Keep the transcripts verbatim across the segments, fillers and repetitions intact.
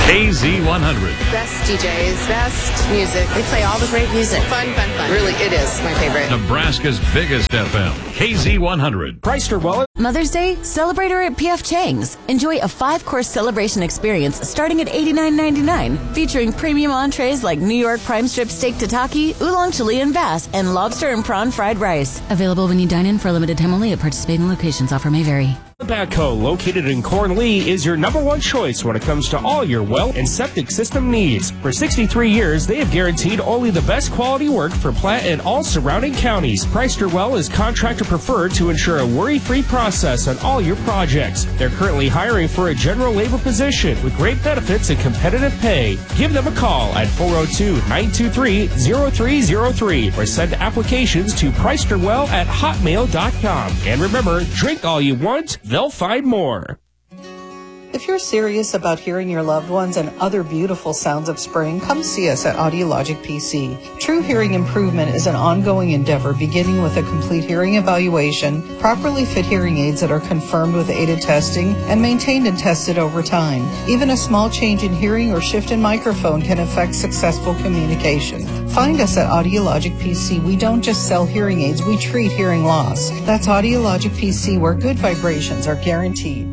K Z one hundred. Best D Js, best music. They play all the great music. Fun, fun, fun. Really, it is my favorite. Nebraska's biggest F M. K Z one hundred. Chrysler Wallet. Mother's Day, celebrate her at P F Chang's. Enjoy a five-course celebration experience starting at eighty-nine ninety-nine, featuring premium entrees like New York prime strip steak tataki, oolong chili and bass, and lobster and prawn fried rice. Available when you dine in for a limited time only at participating locations. Offer may vary. Backhoe, located in Cornlee, is your number one choice when it comes to all your well and septic system needs. For sixty-three years, they have guaranteed only the best quality work for Platte and all surrounding counties. Chrysler Well is contractor preferred to ensure a worry-free process on all your projects. They're currently hiring for a general labor position with great benefits and competitive pay. Give them a call at four oh two, nine two three, oh three oh three or send applications to chryslerwell at hotmail dot com. And remember, drink all you want, they'll find more. If you're serious about hearing your loved ones and other beautiful sounds of spring, come see us at Audiologic P C. True hearing improvement is an ongoing endeavor beginning with a complete hearing evaluation, properly fit hearing aids that are confirmed with aided testing, and maintained and tested over time. Even a small change in hearing or shift in microphone can affect successful communication. Find us at Audiologic P C. We don't just sell hearing aids, we treat hearing loss. That's Audiologic P C, where good vibrations are guaranteed.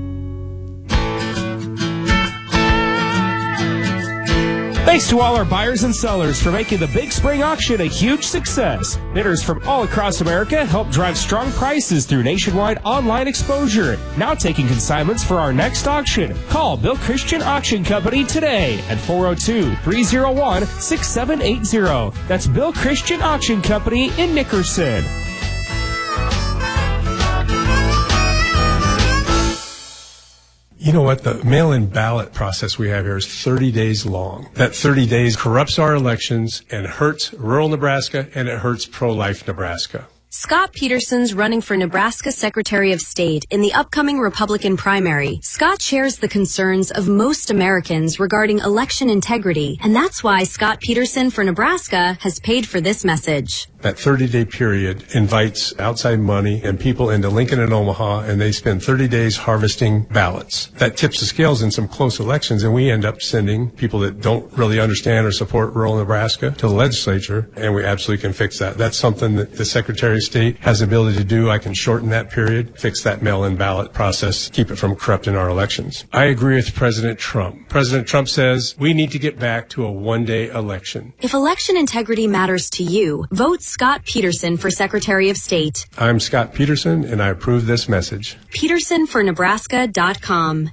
Thanks to all our buyers and sellers for making the Big Spring Auction a huge success. Bidders from all across America help drive strong prices through nationwide online exposure. Now taking consignments for our next auction. Call Bill Christian Auction Company today at four oh two, three oh one, six seven eight zero. That's Bill Christian Auction Company in Nickerson. You know what? The mail-in ballot process we have here is thirty days long. That thirty days corrupts our elections and hurts rural Nebraska, and it hurts pro-life Nebraska. Scott Peterson's running for Nebraska Secretary of State in the upcoming Republican primary. Scott shares the concerns of most Americans regarding election integrity, and that's why Scott Peterson for Nebraska has paid for this message. That thirty-day period invites outside money and people into Lincoln and Omaha, and they spend thirty days harvesting ballots. That tips the scales in some close elections, and we end up sending people that don't really understand or support rural Nebraska to the legislature, and we absolutely can fix that. That's something that the Secretary of State has the ability to do. I can shorten that period, fix that mail-in ballot process, keep it from corrupting our elections. I agree with President Trump. President Trump says we need to get back to a one-day election. If election integrity matters to you, vote Scott Peterson for Secretary of State. I'm Scott Peterson, and I approve this message. Peterson for Nebraska dot com.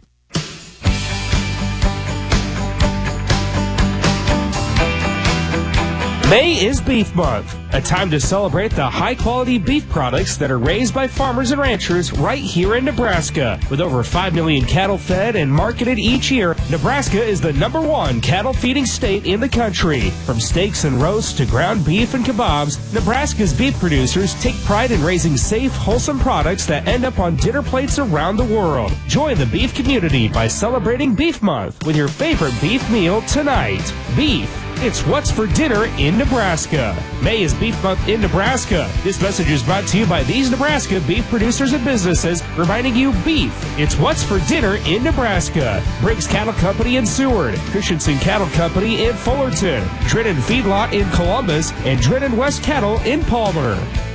May is Beef Month, a time to celebrate the high-quality beef products that are raised by farmers and ranchers right here in Nebraska. With over five million cattle fed and marketed each year, Nebraska is the number one cattle-feeding state in the country. From steaks and roasts to ground beef and kebabs, Nebraska's beef producers take pride in raising safe, wholesome products that end up on dinner plates around the world. Join the beef community by celebrating Beef Month with your favorite beef meal tonight. Beef. It's what's for dinner in Nebraska. May is Beef Month in Nebraska. This message is brought to you by these Nebraska beef producers and businesses, reminding you beef. It's what's for dinner in Nebraska. Briggs Cattle Company in Seward, Christensen Cattle Company in Fullerton, Drennan Feedlot in Columbus, and Drennan West Cattle in Palmer.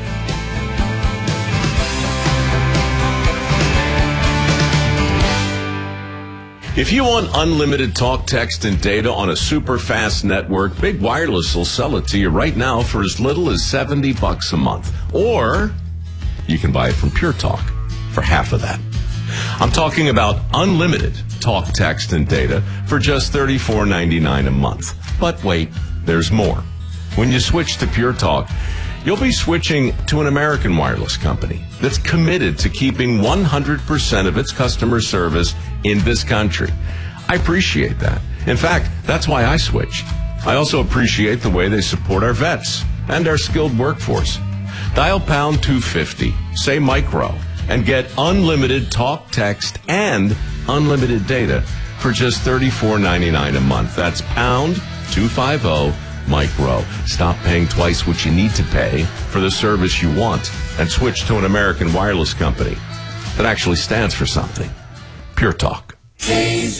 If you want unlimited talk, text, and data on a super fast network, Big Wireless will sell it to you right now for as little as seventy bucks a month. Or you can buy it from Pure Talk for half of that. I'm talking about unlimited talk, text, and data for just thirty-four ninety-nine a month. But wait, there's more. When you switch to Pure Talk, you'll be switching to an American wireless company that's committed to keeping one hundred percent of its customer service in this country. I appreciate that. In fact, that's why I switched. I also appreciate the way they support our vets and our skilled workforce. Dial pound two fifty, say micro, and get unlimited talk, text, and unlimited data for just thirty-four ninety-nine a month. That's pound two fifty micro. Stop paying twice what you need to pay for the service you want and switch to an American wireless company that actually stands for something. Pure Talk.